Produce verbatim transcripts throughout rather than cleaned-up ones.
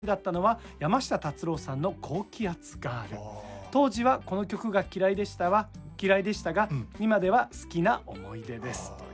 だったのは山下達郎さんの高気圧ガール。当時はこの曲が嫌いでしたは嫌いでしたが、うん、今では好きな思い出ですという、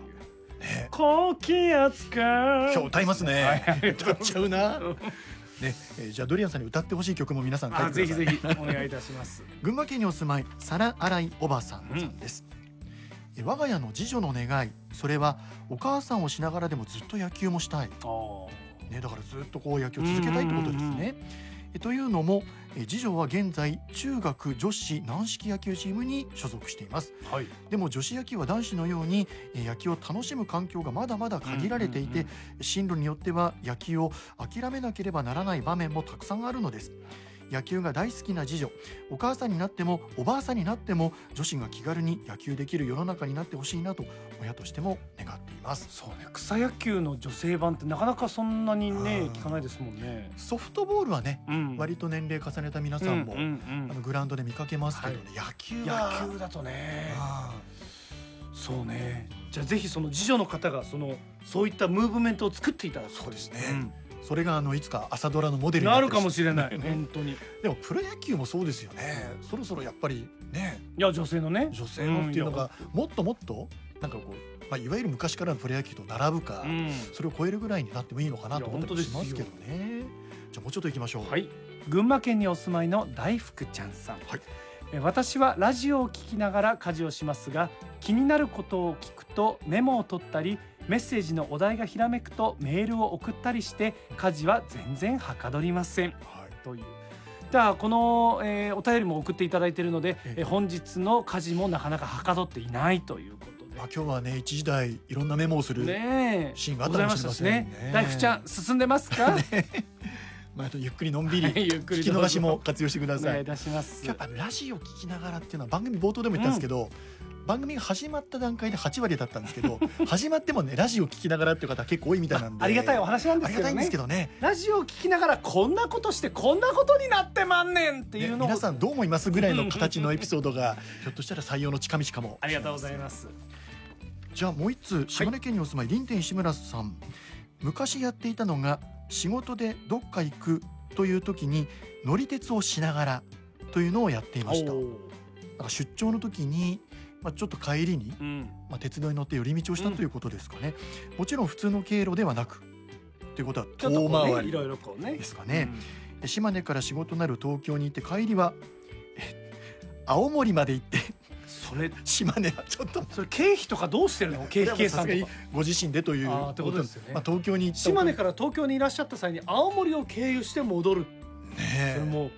ね、高気圧ガール。 今日歌いますね、はい、歌っちゃうなね、えー、じゃあドリアンさんに歌ってほしい曲も皆さん書いてください。 ぜひぜひお願いいたします群馬県にお住まい皿洗いおばさんさんです、うん、我が家の次女の願い、それはお母さんをしながらでもずっと野球もしたい、ね、だからずっとこう野球を続けたいってことですね。えというのもえ次女は現在中学女子軟式野球チームに所属しています、はい、でも女子野球は男子のようにえ野球を楽しむ環境がまだまだ限られていて、進路によっては野球を諦めなければならない場面もたくさんあるのです。野球が大好きな次女、お母さんになってもおばあさんになっても女子が気軽に野球できる世の中になってほしいなと親としても願っています。 そうね、草野球の女性版ってなかなかそんなにね聞かないですもんね。 ソフトボールはね、うん、割と年齢重ねた皆さんも、うんうんうん、あのグラウンドで見かけますけどね、はい、野球は野球だとね、そうね。じゃあぜひその次女の方がそのそういったムーブメントを作っていただく。 そうですね、うん、それがあのいつか朝ドラのモデルになるかもしれない本当に。 でもプロ野球もそうですよね。そろそろやっぱりね、 いや女性のね女性のっていうのがもっともっとなんかこう、まあ、いわゆる昔からのプロ野球と並ぶか、うん、それを超えるぐらいになってもいいのかなと思ったりしますけどね。じゃあもうちょっといきましょう。 はい、群馬県にお住まいの大福ちゃんさん、はい、私はラジオを聞きながら家事をしますが、気になることを聞くとメモを取ったり、メッセージのお題がひらめくとメールを送ったりして家事は全然はかどりません、はい、という。じゃあこの、えー、お便りも送っていただいているので、えー、本日の家事もなかなかはかどっていないということで、 まあ、今日はね一時代いろんなメモをするシーンがあったかもしれませんね。 ね、大福ちゃん進んでますかね。 まあ、ゆっくりのんびり聞き逃しも活用してください。お願いいたします。 やっぱラジオ聞きながらっていうのは番組冒頭でも言ったんですけど、うん、番組が始まった段階ではちわりだったんですけど始まってもねラジオ聞きながらっていう方結構多いみたいなんであ, ありがたいお話なんですけど ね, ですけどねラジオ聞きながらこんなことしてこんなことになってまんねんっていうのを、ね、 皆さんどう思いますぐらいの形のエピソードがひょっとしたら採用の近道かも。 ありがとうございます。 じゃあもう一つ、島根県にお住まい林天石村さん、昔やっていたのが仕事でどっか行くという時に乗り鉄をしながらというのをやっていました。なんか出張の時に、まあ、ちょっと帰りに、うんまあ、鉄道に乗って寄り道をしたということですかね、うん、もちろん普通の経路ではなくということは遠回りですかね、うん、島根から仕事なる東京に行って帰りは青森まで行ってそれ島根はちょっとそれ経費とかどうしてるの？経費計算とかご自身でというあってことですよね。 まあ、東京に行った島根から東京にいらっしゃった際に青森を経由して戻る、ね、それも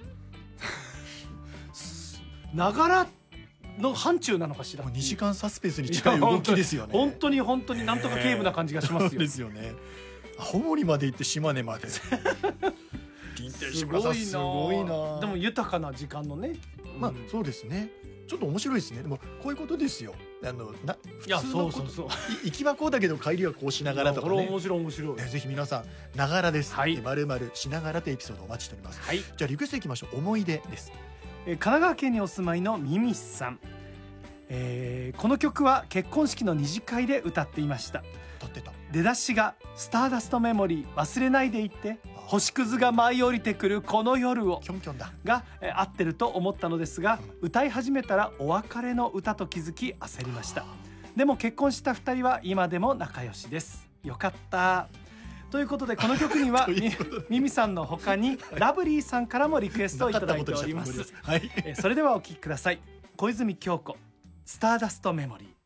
ながらの範疇なのかしら。 にじかんサスペンスに近い動きですよね。 本当に本当になんとか警部な感じがしますよ。 ですよね。青森まで行って島根まで林天石村さんすごいな。 でも豊かな時間のね、 まあそうですね。ちょっと面白いですね。でもこういうことですよ。あのな普通のこと、行きはこうだけど帰りはこうしながらとかね。 これ面白い面白い。 ね、ぜひ皆さんながらです。はい。まるまるしながらというエピソードをお待ちしております。はい。じゃあリクエストいきましょう。思い出です。 えー、神奈川県にお住まいのミミさん。えー、この曲は結婚式の二次会で歌っていました。 歌ってた。 出だしがスターダストメモリー忘れないでいって星屑が舞い降りてくるこの夜をキョンキョンだがえ合ってると思ったのですが、うん、歌い始めたらお別れの歌と気づき焦りました。でも結婚したふたりは今でも仲良しです。よかったということでこの曲にはミミさんの他にラブリーさんからもリクエストをいただいております。はい、えそれではお聴きください。小泉今日子スターダストメモリー。